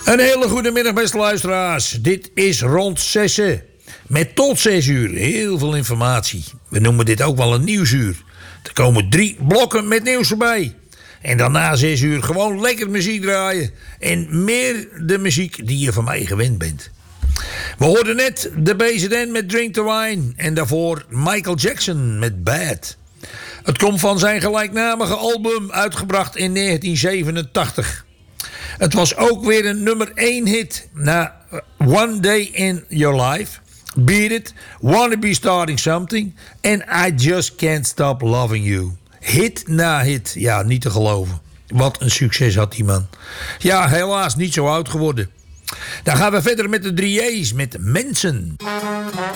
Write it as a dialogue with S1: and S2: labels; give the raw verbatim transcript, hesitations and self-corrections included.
S1: Een hele goede middag, beste luisteraars. Dit is rond zessen. Met tot zes uur heel veel informatie. We noemen dit ook wel een nieuwsuur. Er komen drie blokken met nieuws erbij. En daarna zes uur gewoon lekker muziek draaien. En meer de muziek die je van mij gewend bent. We hoorden net de B Z N met Drink the Wine. En daarvoor Michael Jackson met Bad. Het komt van zijn gelijknamige album, uitgebracht in negentien zevenentachtig. Het was ook weer een nummer één hit na One Day in Your Life, Beat It, Wanna Be Starting Something en I Just Can't Stop Loving You. Hit na hit, ja, niet te geloven. Wat een succes had die man. Ja, helaas niet zo oud geworden. Dan gaan we verder met de drie J's, met Mensen.